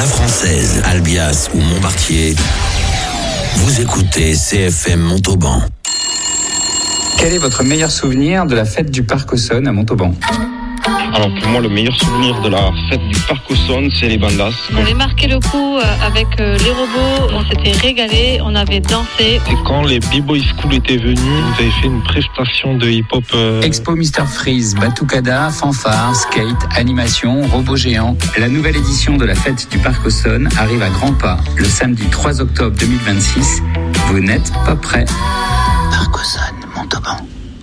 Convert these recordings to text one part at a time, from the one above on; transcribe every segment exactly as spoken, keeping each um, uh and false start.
La Française, Albias ou Montbartier, vous écoutez C F M Montauban. Quel est votre meilleur souvenir de la fête du Parc Auxonne à Montauban ? Alors pour moi, le meilleur souvenir de la fête du Parc Auxonne, c'est les bandas. On avait marqué le coup avec les robots, on s'était régalé, on avait dansé. Et quand les B-Boy School étaient venus, vous avez fait une prestation de hip-hop. Euh... Expo Mister Freeze, Batucada, fanfare, skate, animation, robots géants. La nouvelle édition de la fête du Parc Auxonne arrive à grands pas le samedi trois octobre deux mille vingt-six. Vous n'êtes pas prêts. Parc Auxonne, Montauban.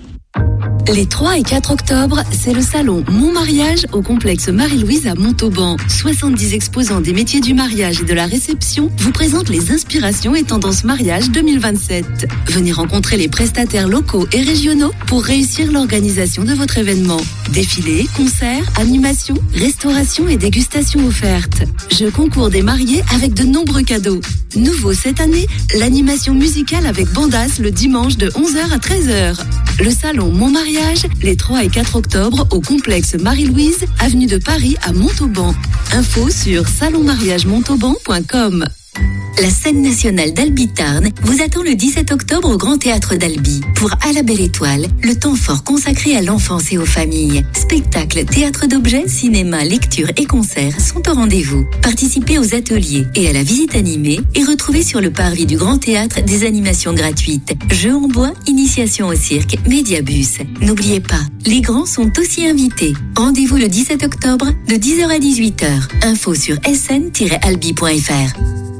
Les trois et quatre octobre, c'est le salon Mon Mariage au complexe Marie-Louise à Montauban. soixante-dix exposants des métiers du mariage et de la réception vous présentent les inspirations et tendances mariage deux mille vingt-sept. Venez rencontrer les prestataires locaux et régionaux pour réussir l'organisation de votre événement. Défilés, concerts, animations, restauration et dégustations offertes. Jeux concours des mariés avec de nombreux cadeaux. Nouveau cette année, l'animation musicale avec Bandas le dimanche de onze heures à treize heures. Le salon Mon Mariage, les trois et quatre octobre au complexe Marie-Louise, avenue de Paris à Montauban. Info sur salon mariage montauban point com. La scène nationale d'Albi-Tarn vous attend le dix-sept octobre au Grand Théâtre d'Albi pour À la Belle Étoile, le temps fort consacré à l'enfance et aux familles. Spectacles, théâtre d'objets, cinéma, lecture et concerts sont au rendez-vous. Participez aux ateliers et à la visite animée et retrouvez sur le parvis du Grand Théâtre des animations gratuites. Jeux en bois, initiation au cirque, médiabus. N'oubliez pas, les grands sont aussi invités. Rendez-vous le dix-sept octobre de dix heures à dix-huit heures. Info sur s n tiret albi point f r.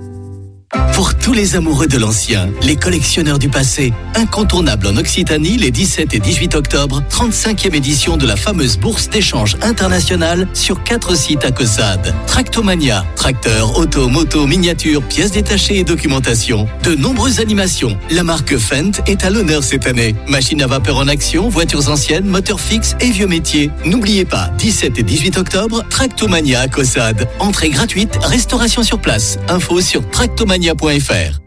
Pour tous les amoureux de l'ancien, les collectionneurs du passé, incontournable en Occitanie les dix-sept et dix-huit octobre, trente-cinquième édition de la fameuse bourse d'échange internationale sur quatre sites à Caussade. Tractomania, tracteurs, autos, motos, miniatures, pièces détachées et documentation. De nombreuses animations. La marque Fendt est à l'honneur cette année. Machines à vapeur en action, voitures anciennes, moteurs fixes et vieux métiers. N'oubliez pas, dix-sept et dix-huit octobre, Tractomania à Caussade. Entrée gratuite, restauration sur place. Info sur tractomania point f r.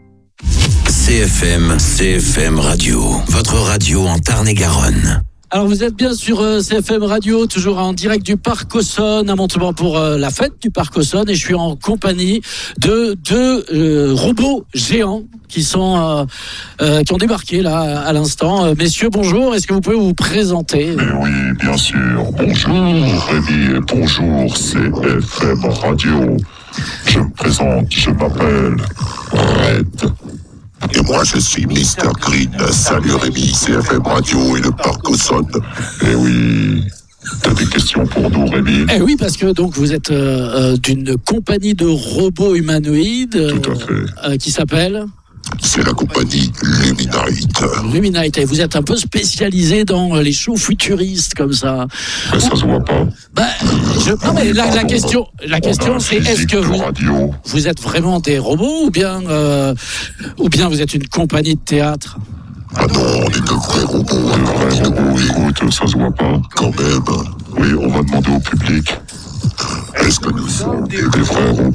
C F M, C F M Radio, votre radio en Tarn-et-Garonne. Alors vous êtes bien sur euh, C F M Radio, toujours en direct du Parc Auxonne à Montauban pour euh, la fête du Parc Auxonne, et je suis en compagnie de deux euh, robots géants qui sont euh, euh, qui ont débarqué là à l'instant. Euh, messieurs, bonjour. Est-ce que vous pouvez vous présenter ? Mais oui, bien sûr. Bonjour Rémi et bonjour C F M Radio. Je me présente, je m'appelle Red. Et moi, je suis Mister Green. Salut Rémi, C F M Radio et le Parc Auxonne. Eh oui, t'as des questions pour nous, Rémi ? Eh oui, parce que donc vous êtes euh, d'une compagnie de robots humanoïdes. Tout à fait. Euh, qui s'appelle ? C'est la compagnie Luminite. Luminite, et vous êtes un peu spécialisé dans les shows futuristes comme ça. Mais ça se voit pas. Bah, je, non mais la, la question, la question c'est est-ce que vous, vous êtes vraiment des robots ou bien, euh, ou bien vous êtes une compagnie de théâtre ? Ah non, on est de vrais robots. De vrais robots, écoute, ça se voit pas. Quand même. Oui, on va demander au public. Est-ce que nous sommes des, des vrais robots ?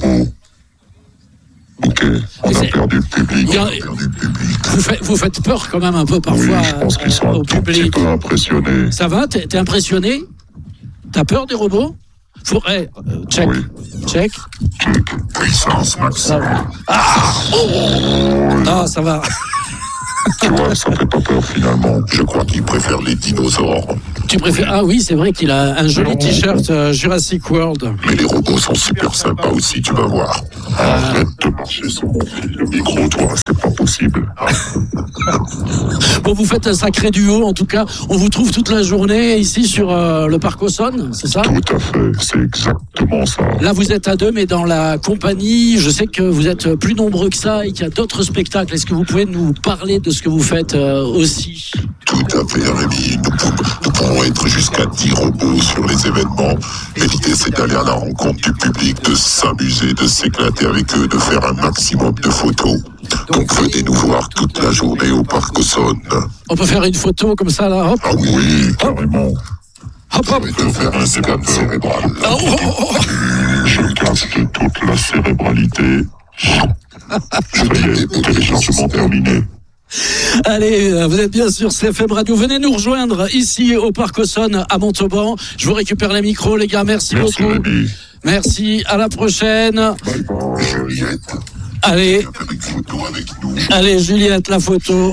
Ok, on a perdu le public. A, on a perdu le public. Vous, fait, vous faites peur quand même un peu parfois. Oui, je pense qu'ils sont euh, un tout petit peu impressionnés. Ça va ? T'es, t'es impressionné ? T'as peur des robots ? Faut, hey, euh, check. Oui. Check. Check. Puissance maximum. Ah, oh, ah, ça va. Tu vois, ça fait pas peur finalement. Je crois qu'il préfère les dinosaures. Tu préfères ? Ah oui, c'est vrai qu'il a un joli t-shirt euh, Jurassic World. Mais les robots sont super sympas aussi, tu vas voir. Arrête de marcher sur mon fil de micro, toi, c'est pas possible. Bon, vous faites un sacré duo, en tout cas. On vous trouve toute la journée ici sur euh, le Parc Auxonne, c'est ça ? Tout à fait, c'est exactement ça. Là, vous êtes à deux, mais dans la compagnie, je sais que vous êtes plus nombreux que ça et qu'il y a d'autres spectacles. Est-ce que vous pouvez nous parler de ce que vous faites euh, aussi ? Tout à fait, Rémi. Nous, nous pourrons être jusqu'à dix robots sur les événements. Mais l'idée, c'est d'aller à la rencontre du public, de s'amuser, de s'éclater avec eux, de faire un maximum de photos. Donc venez nous voir toute la journée au Parc Auxonne. On peut faire une photo comme ça, là, hop. Ah oui, carrément. Hop, hop. Je vais te faire un scan cérébral. Oh, oh, oh. Je casque toute la cérébralité. Ça y est, téléchargement terminé. Allez, vous êtes bien sûr C F M Radio. Venez nous rejoindre ici au Parc Auxonne à Montauban. Je vous récupère les micros, les gars. Merci, Merci beaucoup. Rémi. Merci, à la prochaine. Bye bye, Juliette. Allez, Faire une photo avec nous. allez Juliette, la photo.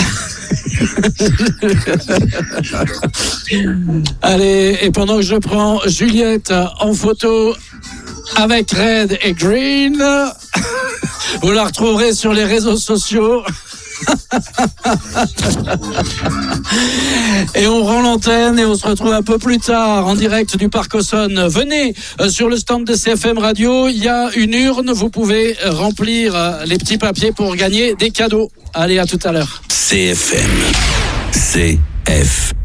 Allez, et pendant que je prends Juliette en photo avec Red et Green, vous la retrouverez sur les réseaux sociaux. Et on rend l'antenne et on se retrouve un peu plus tard en direct du Parc Auxonne. Venez euh, sur le stand de C F M Radio, il y a une urne, vous pouvez euh, remplir euh, les petits papiers pour gagner des cadeaux. Allez, à tout à l'heure. C F M. C F